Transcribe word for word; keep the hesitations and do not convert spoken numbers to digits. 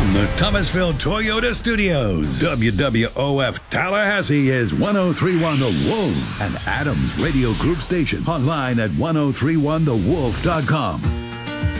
From the Thomasville Toyota Studios, W W O F Tallahassee is one oh three point one The Wolf, an Adams Radio Group station. Online at ten thirty-one the wolf dot com.